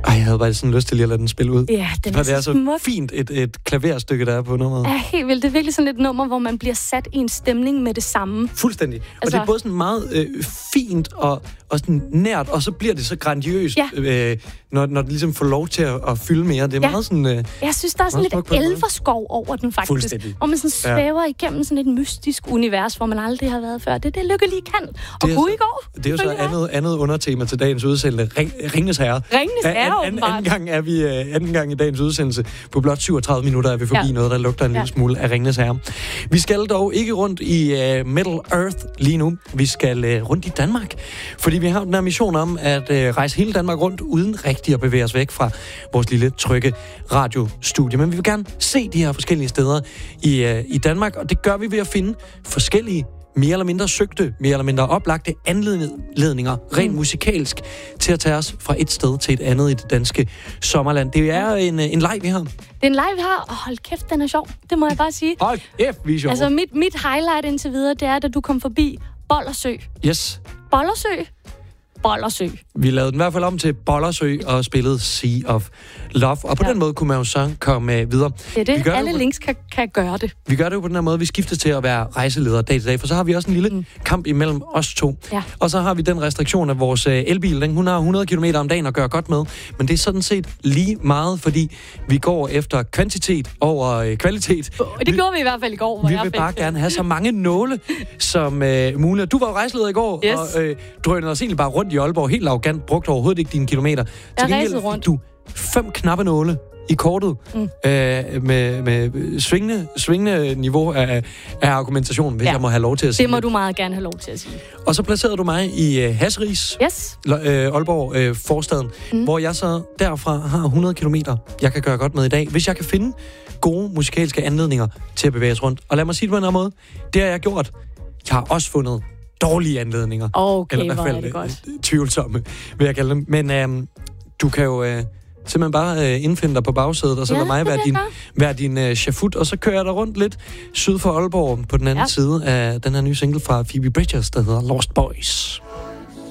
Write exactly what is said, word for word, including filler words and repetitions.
Ej, jeg havde bare sådan lyst til lige at lade den spille ud. Ja, den For er det er så så smuk. fint et, et klaverstykke, der er på nummeret. Ja, helt vildt. Det er virkelig sådan et nummer, hvor man bliver sat i en stemning med det samme. Fuldstændig. Altså, og Altså- det er både sådan meget øh, fint og, og sådan nært, og så bliver det så grandiøst, Ja. øh, når, når det ligesom får lov til at, at fylde mere. Det er Ja. meget sådan... Øh, Jeg synes, der er sådan Meget smuk lidt på en måde. elverskov over den, faktisk. Fuldstændig. Hvor man sådan svæver ja. igennem sådan et mystisk univers, hvor man aldrig har været før. Det er det, Lykke lige kan. Og er Gud så- i går. det er jo så andet, andet undertema til dagens udsendelse. Ring, Ringenes Herre. Ringenes Ja, Herre, an, an, åbenbart. anden, gang er vi, uh, anden gang i dagens udsendelse. På blot syvogtredive minutter er vi forbi Ja. noget, der lugter en Ja. lille smule af Ringenes Herre. Vi skal dog ikke rundt i uh, Middle Earth lige nu. Vi skal uh, rundt i Danmark. Fordi vi har den her mission om at uh, rejse hele Danmark rundt, uden rigtig at bevæge os væk fra vores lille, trygge radiostudie. Men vi vil gerne se de her forskellige steder i, uh, i Danmark, og det gør vi ved at finde forskellige mere eller mindre søgte, mere eller mindre oplagte anledninger, rent mm. musikalsk, til at tage os fra et sted til et andet i det danske sommerland. Det er en, en leg, vi har. Det er en leg, vi har. Og hold kæft, den er sjov. Det må jeg bare sige. Hold kæft, vi er sjove. Altså, mit, mit highlight indtil videre, det er, da du kom forbi Bollersø. Yes. Bollersø? Bollersø. Vi lavede den i hvert fald om til Bollersø og spillede Sea of Love. Og på ja. den måde kunne man jo så komme videre. Det er det. Vi gør Alle det på, links kan, kan gøre det. vi gør det jo på den her måde. Vi skifter til at være rejseledere dag til dag, for så har vi også en lille mm. kamp imellem os to. Ja. Og så har vi den restriktion af vores øh, elbil. Den, hun har hundrede kilometer om dagen at gøre godt med. Men det er sådan set lige meget, fordi vi går efter kvantitet over øh, kvalitet. Og det gjorde vi i hvert fald i går, hvor Vi jeg vil fik bare det. gerne have så mange nåle som øh, muligt. Du var jo rejseleder i går, Yes. og øh, drønede os egentlig bare rundt i Aalborg, helt arrogant, brugte overhovedet ikke dine kilometer. Til gengæld racede fik rundt. du fem knappe nåle i kortet, mm. øh, med, med svingende, svingende niveau af, af argumentation, hvis Ja. jeg må have lov til at sige Det må du meget gerne have lov til at sige. Og så placerede du mig i øh, Hasseris, Yes. øh, Aalborg, øh, forstaden, mm. hvor jeg så derfra har hundrede kilometer, jeg kan gøre godt med i dag, hvis jeg kan finde gode musikalske anledninger til at bevæge os rundt. Og lad mig sige det på en anden måde. Det har jeg gjort. Jeg har også fundet dårlige anledninger. Okay, Eller i hvor hvert er fald det godt. øh, tvivlsomme, vil jeg kalde dem. Men øh, du kan jo øh, simpelthen bare øh, indfinde dig på bagsædet, og så Ja, lade mig det være vil din, jeg være din øh, chafut, og så kører jeg dig rundt lidt syd for Aalborg på den anden Ja. side af den her nye single fra Phoebe Bridgers, der hedder Lost Boys.